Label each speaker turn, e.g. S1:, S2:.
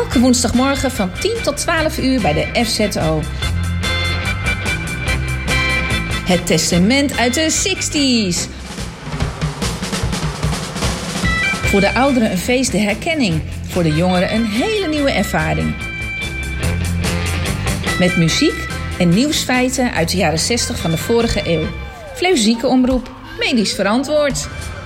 S1: Elke woensdagmorgen van 10 tot 12 uur bij de FZO. Het testament uit de 60's. Voor de ouderen een feest der herkenning. Voor de jongeren een hele nieuwe ervaring. Met muziek en nieuwsfeiten uit de jaren 60 van de vorige eeuw. Fleuzieke omroep, medisch verantwoord.